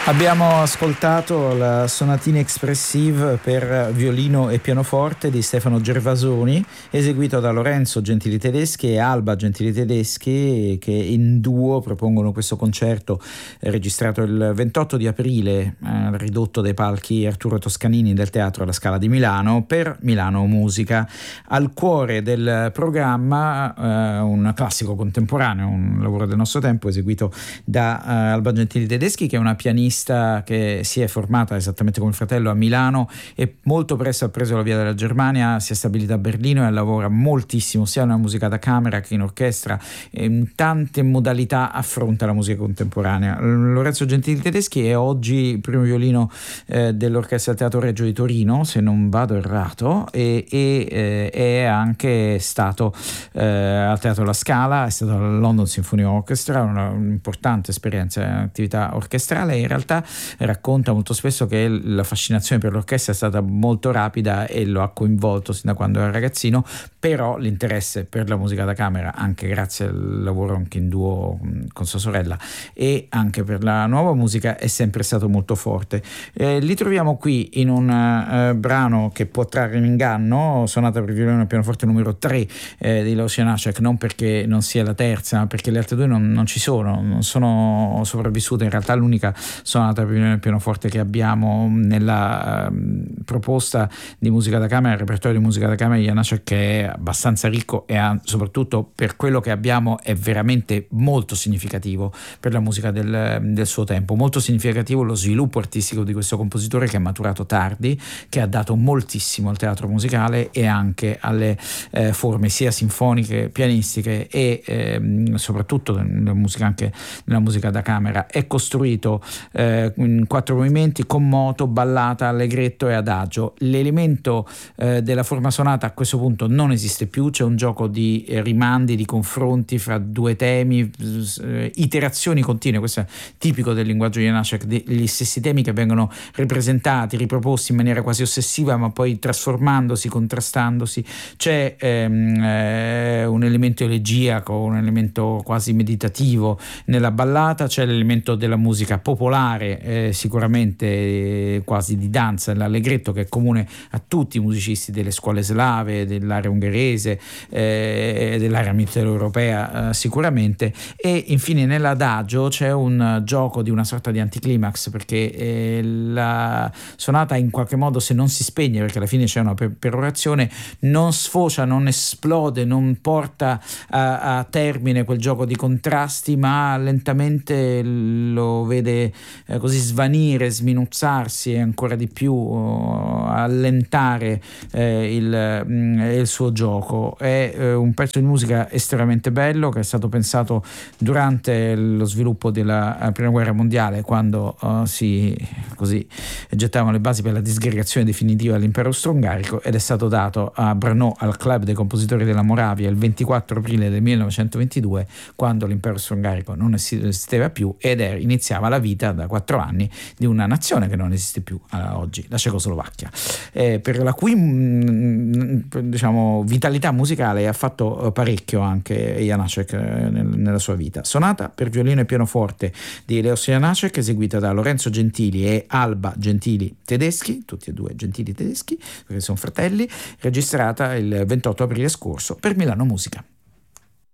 Abbiamo ascoltato la Sonatina Expressive per violino e pianoforte di Stefano Gervasoni, eseguito da Lorenzo Gentili Tedeschi e Alba Gentili Tedeschi, che in duo propongono questo concerto registrato il 28 di aprile, ridotto dai palchi Arturo Toscanini del Teatro alla Scala di Milano, per Milano Musica. Al cuore del programma un classico contemporaneo, un lavoro del nostro tempo, eseguito da Alba Gentili Tedeschi, che è una pianista che si è formata esattamente come il fratello a Milano e molto presto ha preso la via della Germania, si è stabilita a Berlino e lavora moltissimo sia nella musica da camera che in orchestra, in tante modalità affronta la musica contemporanea. Lorenzo Gentili Tedeschi è oggi primo violino dell'Orchestra del Teatro Regio di Torino, se non vado errato, e è anche stato al Teatro La Scala, è stato al London Symphony Orchestra, un'importante esperienza in attività orchestrale. In realtà racconta molto spesso che la fascinazione per l'orchestra è stata molto rapida e lo ha coinvolto sin da quando era ragazzino, però l'interesse per la musica da camera, anche grazie al lavoro anche in duo con sua sorella, e anche per la nuova musica è sempre stato molto forte. Li troviamo qui in un brano che può trarre in inganno, sonata per violino e pianoforte numero 3 di Leos Janáček, non perché non sia la terza, ma perché le altre due non ci sono, non sono sopravvissute. In realtà l'unica sonata per violino e pianoforte che abbiamo nella proposta di musica da camera, il repertorio di musica da camera di Janáček, che è abbastanza ricco e soprattutto per quello che abbiamo è veramente molto significativo per la musica del suo tempo. Molto significativo lo sviluppo artistico di questo compositore, che è maturato tardi, che ha dato moltissimo al teatro musicale e anche alle forme sia sinfoniche, pianistiche e soprattutto nella musica, anche nella musica da camera. È costruito in 4 movimenti con moto, ballata, allegretto e adagio. L'elemento della forma sonata a questo punto non esiste più, c'è un gioco di rimandi, di confronti fra due temi, iterazioni continue. Questo è tipico del linguaggio di Janáček, gli stessi temi che vengono ripresentati, riproposti in maniera quasi ossessiva, ma poi trasformandosi, contrastandosi. C'è un elemento elegiaco, un elemento quasi meditativo nella ballata, c'è l'elemento della musica popolare, sicuramente quasi di danza, l'allegretto, che è comune a tutti i musicisti delle scuole slave, dell'area ungherese, dell'area mitteleuropea sicuramente. E infine nell'adagio c'è un gioco di una sorta di anticlimax, perché la sonata in qualche modo, se non si spegne, perché alla fine c'è una perorazione, non sfocia, non esplode, non porta a termine quel gioco di contrasti, ma lentamente lo vede così svanire, sminuzzarsi e ancora di più allentare il suo gioco. È un pezzo di musica estremamente bello, che è stato pensato durante lo sviluppo della prima guerra mondiale, quando si così gettavano le basi per la disgregazione definitiva dell'impero austro-ungarico, ed è stato dato a Brno, al Club dei compositori della Moravia, il 24 aprile del 1922, quando l'impero austro-ungarico non esisteva più ed iniziava la vita da 4 anni di una nazione che non esiste più oggi, la Cecoslovacchia, per la cui diciamo vitalità musicale ha fatto parecchio anche Janáček nella sua vita. Sonata per violino e pianoforte di Leos Janáček, eseguita da Lorenzo Gentili e Alba Gentili Tedeschi, tutti e due Gentili Tedeschi perché sono fratelli, registrata il 28 aprile scorso per Milano Musica.